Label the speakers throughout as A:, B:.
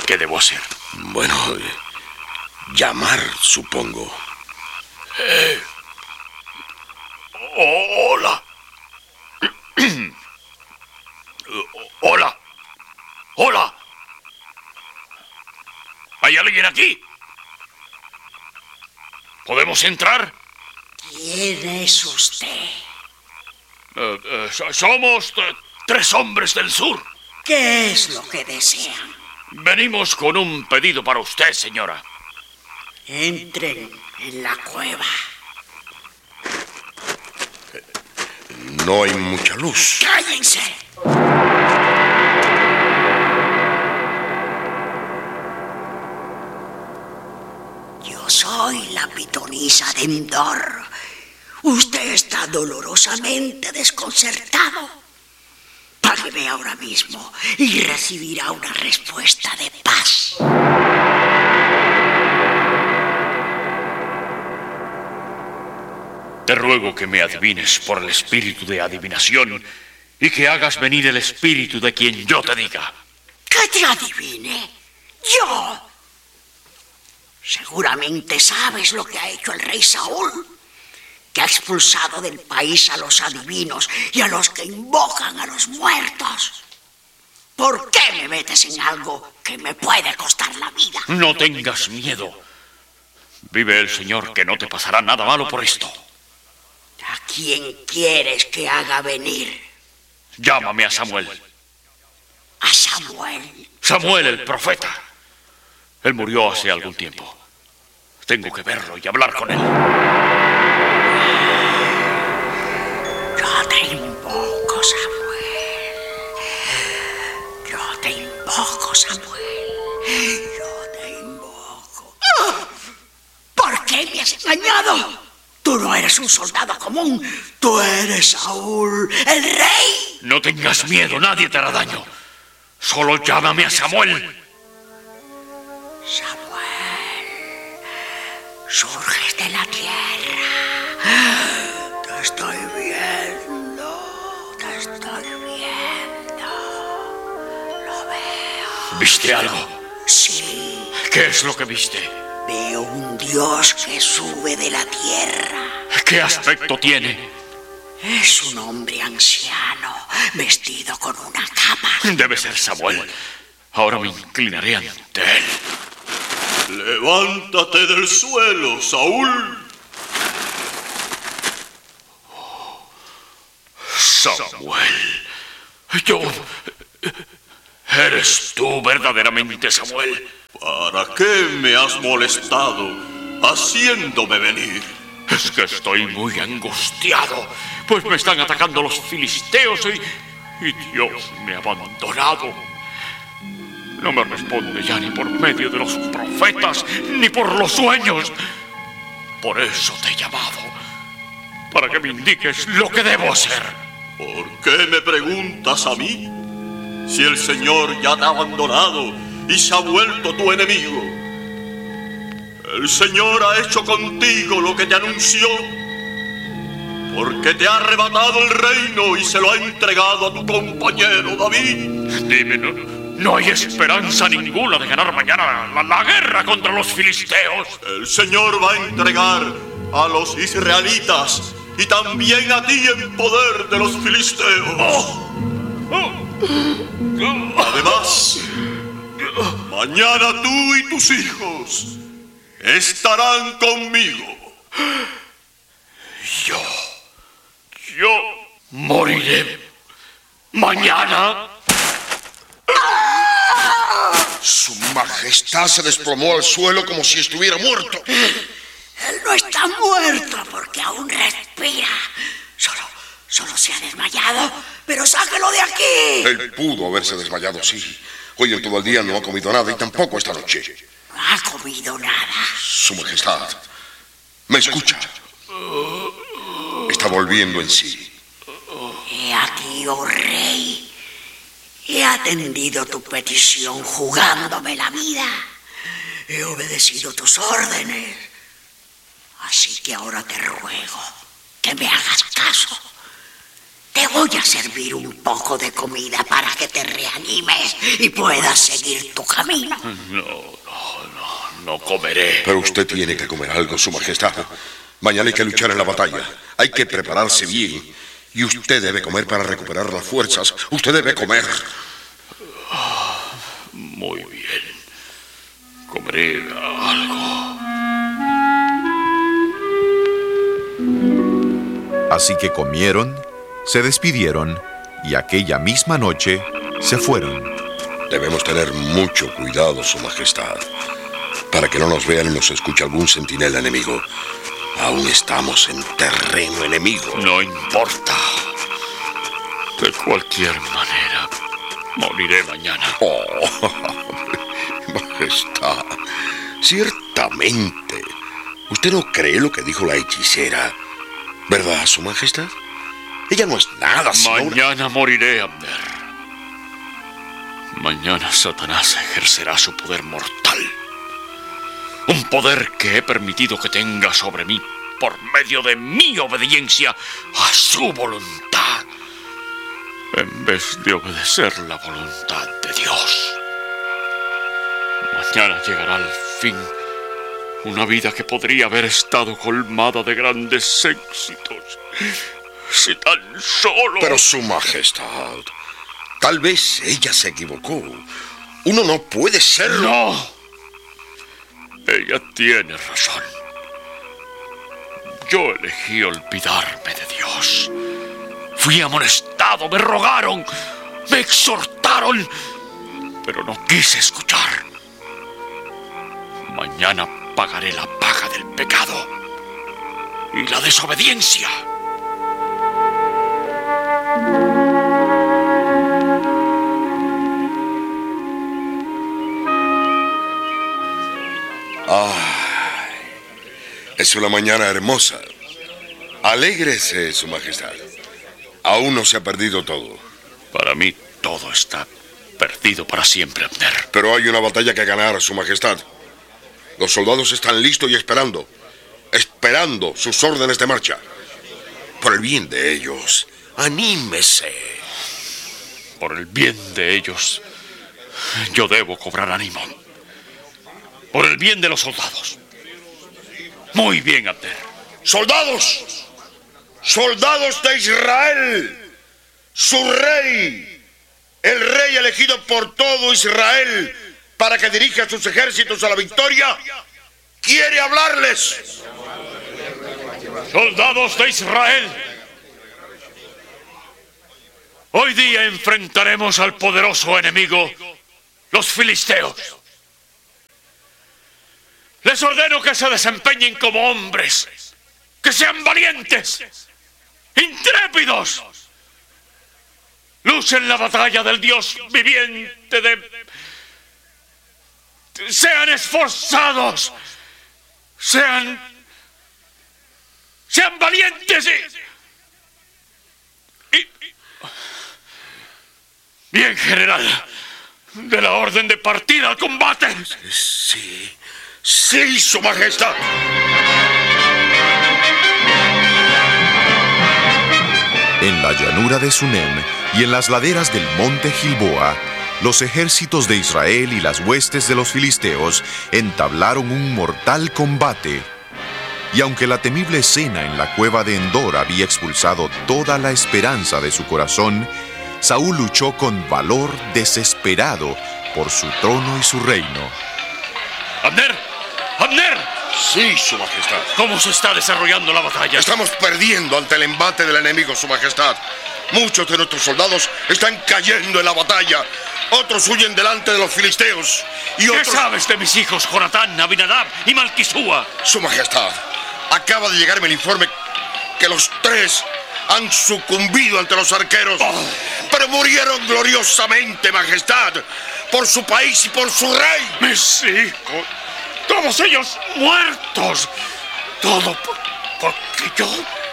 A: ¿Qué debo hacer?
B: Bueno, llamar, supongo.
A: Hola. Hola. Hola. ¿Hay alguien aquí? ¿Podemos entrar?
C: ¿Quién es usted?
A: Somos 3 hombres del sur.
C: ¿Qué es lo que desean?
A: Venimos con un pedido para usted, señora.
C: Entren en la cueva.
B: No hay mucha luz.
C: ¡Cállense! Yo soy la pitonisa de Endor. Usted está dolorosamente desconcertado. Págueme ahora mismo y recibirá una respuesta de paz.
A: Te ruego que me adivines por el espíritu de adivinación y que hagas venir el espíritu de quien yo te diga.
C: ¿Que te adivine? ¿Yo? Seguramente sabes lo que ha hecho el rey Saúl, que ha expulsado del país a los adivinos y a los que invocan a los muertos. ¿Por qué me metes en algo que me puede costar la vida?
A: No tengas miedo. Vive el Señor, que no te pasará nada malo por esto.
C: ¿A quién quieres que haga venir?
A: Llámame a Samuel.
C: ¿A Samuel?
A: Samuel, el profeta. Él murió hace algún tiempo. Tengo que verlo y hablar con él.
C: Yo te invoco, Samuel. Yo te invoco, Samuel. Yo te invoco. ¿Por qué me has engañado? Tú no eres un soldado común. Tú eres Saúl, el rey.
A: No tengas miedo, nadie te hará daño. Solo llámame a Samuel.
C: Samuel, surges de la tierra. Te estoy viendo, te estoy viendo. Lo veo.
A: ¿Viste algo?
C: Sí.
A: ¿Qué es lo que viste?
C: Veo un dios que sube de la tierra.
A: ¿Qué aspecto tiene?
C: Es un hombre anciano, vestido con una capa.
A: Debe ser Samuel. Ahora me inclinaré ante él.
D: Levántate del suelo, Saúl.
A: Samuel. ¿Eres tú verdaderamente Samuel?
D: ¿Para qué me has molestado haciéndome venir?
A: Es que estoy muy angustiado, pues me están atacando los filisteos y Dios me ha abandonado. No me responde ya ni por medio de los profetas, ni por los sueños. Por eso te he llamado, para que me indiques lo que debo hacer.
D: ¿Por qué me preguntas a mí? Si el Señor ya te ha abandonado y se ha vuelto tu enemigo. El Señor ha hecho contigo lo que te anunció, porque te ha arrebatado el reino y se lo ha entregado a tu compañero David.
A: Dime, no hay esperanza ninguna de ganar mañana la guerra contra los filisteos.
D: El Señor va a entregar a los israelitas y también a ti en poder de los filisteos. Además, mañana tú y tus hijos estarán conmigo.
A: Yo moriré mañana.
B: Su majestad se desplomó al suelo como si estuviera muerto.
C: Él no está muerto porque aún respira. Solo se ha desmayado. Pero sáquelo de aquí.
B: Él pudo haberse desmayado, sí. Hoy en todo el día no ha comido nada y tampoco esta noche.
C: No ha comido nada.
B: Su majestad, ¿me escucha? Está volviendo en sí.
C: He aquí, oh rey. He atendido tu petición jugándome la vida. He obedecido tus órdenes. Así que ahora te ruego que me hagas caso Te voy a servir un poco de comida para que te reanimes y puedas seguir tu camino.
A: No comeré.
B: Pero usted tiene que comer algo, Su Majestad. Mañana hay que luchar en la batalla. Hay que prepararse bien. Y usted debe comer para recuperar las fuerzas. Usted debe comer.
A: Muy bien. Comeré algo.
E: Así que comieron, se despidieron y aquella misma noche se fueron.
B: Debemos tener mucho cuidado, Su Majestad, para que no nos vean y nos escuche algún centinela enemigo. Aún estamos en terreno enemigo.
A: No importa. De cualquier manera, moriré mañana.
B: Oh, Majestad, ciertamente. Usted no cree lo que dijo la hechicera, ¿verdad, Su Majestad? Ella no es nada, sino...
A: Mañana moriré, Abner. Mañana Satanás ejercerá su poder mortal. Un poder que he permitido que tenga sobre mí por medio de mi obediencia a su voluntad, en vez de obedecer la voluntad de Dios. Mañana llegará al fin una vida que podría haber estado colmada de grandes éxitos, si tan solo...
B: Pero, Su Majestad, tal vez ella se equivocó. Uno no puede serlo.
A: No. Ella tiene razón. Yo elegí olvidarme de Dios. Fui amonestado, me rogaron, me exhortaron, pero no quise escuchar. Mañana pagaré la paga del pecado y la desobediencia.
B: Es una mañana hermosa. Alégrese, Su Majestad. Aún no se ha perdido todo.
A: Para mí todo está perdido para siempre, Abner.
B: Pero hay una batalla que ganar, Su Majestad. Los soldados están listos y esperando sus órdenes de marcha. Por el bien de ellos, anímese.
A: Por el bien de ellos, yo debo cobrar ánimo. Por el bien de los soldados. Muy bien, Abner.
B: ¡Soldados! ¡Soldados de Israel! ¡Su rey! El rey elegido por todo Israel para que dirija sus ejércitos a la victoria, quiere hablarles.
A: ¡Soldados de Israel! Hoy día enfrentaremos al poderoso enemigo, los filisteos. Les ordeno que se desempeñen como hombres, que sean valientes, intrépidos. Lucen la batalla del Dios viviente sean esforzados, sean valientes y... Bien, general, de la orden de partida al combate.
B: Sí, Su Majestad.
E: En la llanura de Sunem y en las laderas del monte Gilboa, los ejércitos de Israel y las huestes de los filisteos entablaron un mortal combate. Y aunque la temible escena en la cueva de Endor había expulsado toda la esperanza de su corazón, Saúl luchó con valor desesperado por su trono y su reino.
A: ¡Abner! ¡Abner!
B: Sí, Su Majestad.
A: ¿Cómo se está desarrollando la batalla?
B: Estamos perdiendo ante el embate del enemigo, Su Majestad. Muchos de nuestros soldados están cayendo en la batalla. Otros huyen delante de los filisteos. Y otros...
A: ¿Qué sabes de mis hijos Jonatán, Abinadab y Malquisúa?
B: Su Majestad, acaba de llegarme el informe que los tres han sucumbido ante los arqueros. Pero murieron gloriosamente, Majestad, por su país y por su rey.
A: Mis hijos, todos ellos muertos. Todo porque yo...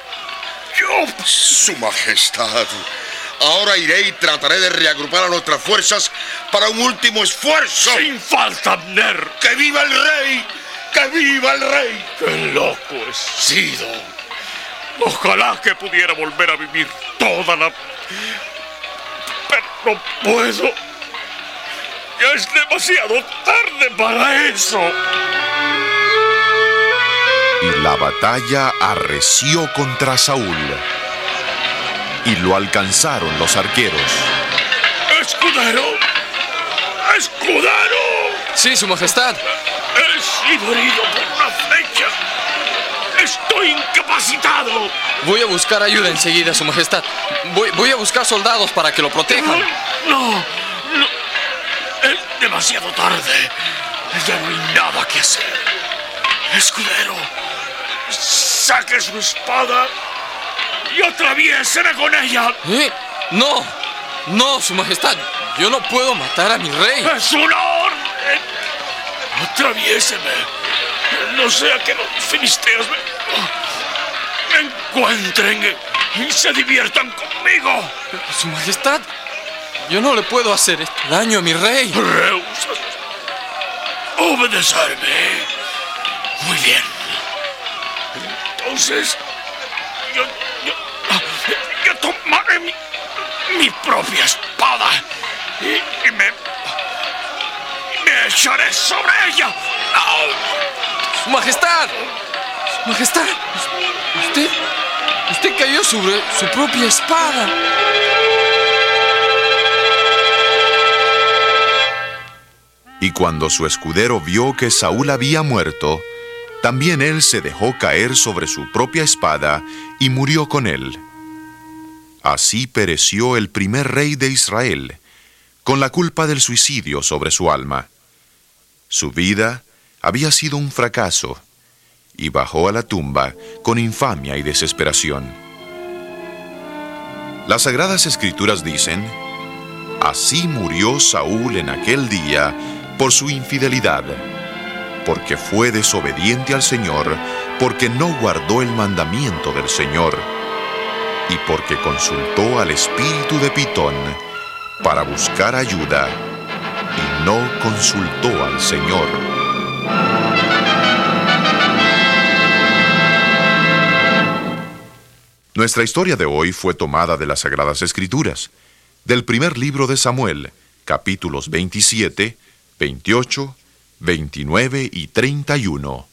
B: Su Majestad, ahora iré y trataré de reagrupar a nuestras fuerzas para un último esfuerzo.
A: Sin falta, Abner.
B: ¡Que viva el rey! ¡Que viva el rey!
A: ¡Qué loco he sido! Ojalá que pudiera volver a vivir toda la... Pero no puedo. Ya es demasiado tarde para eso.
E: Y la batalla arreció contra Saúl. Y lo alcanzaron los arqueros.
A: ¡Escudero! ¡Escudero!
F: Sí, Su Majestad.
A: He sido herido por una flecha. Estoy incapacitado.
F: Voy a buscar ayuda enseguida, Su Majestad. Voy a buscar soldados para que lo protejan.
A: No. Es demasiado tarde. Ya no hay nada que hacer. Escudero, saque su espada y atraviéseme con ella.
F: No, Su Majestad. Yo no puedo matar a mi rey.
A: ¡Es una orden! Atraviéseme. No sea que los filisteos me encuentren y se diviertan conmigo.
F: Su Majestad, yo no le puedo hacer este daño a mi rey.
A: ¿Rehusas obedecerme? Muy bien. Entonces, yo tomaré mi propia espada y me echaré sobre ella. ¡No!
F: Su Majestad, usted cayó sobre su propia espada.
E: Y cuando su escudero vio que Saúl había muerto, también él se dejó caer sobre su propia espada y murió con él. Así pereció el primer rey de Israel, con la culpa del suicidio sobre su alma. Su vida había sido un fracaso, y bajó a la tumba con infamia y desesperación. Las Sagradas Escrituras dicen: así murió Saúl en aquel día por su infidelidad, porque fue desobediente al Señor, porque no guardó el mandamiento del Señor, y porque consultó al espíritu de Pitón para buscar ayuda, y no consultó al Señor. Nuestra historia de hoy fue tomada de las Sagradas Escrituras, del primer libro de Samuel, capítulos 27, 28, 29 y 31.